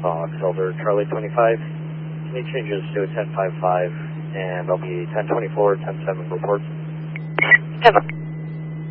Fox, Elder Charlie 25. Any changes to 1055, and I'll be 1024, 107 reports. 10.